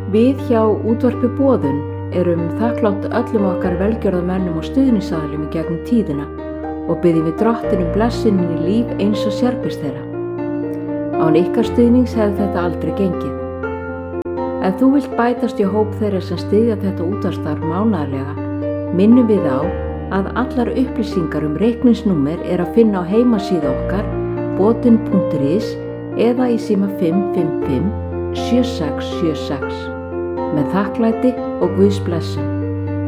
Við hjá Útvarpi Boðun erum þakklátt öllum okkar velgjörðamönnum og stuðningsaðilum í gegnum tíðina og biðjum við Drottin blessun inn í líf eins og sérbýst þeirra. Án ykkar stuðnings hefði þetta aldrei gengið. Ef þú vilt bætast í hóp þeirra sem styðja þetta útvarpsstarf mánaðarlega, minnum við á að allar upplýsingar reikningsnúmer að finna á heimasíðu okkar bodun.is eða í síma 555 7676. Með þakklæti og Guðs blessun.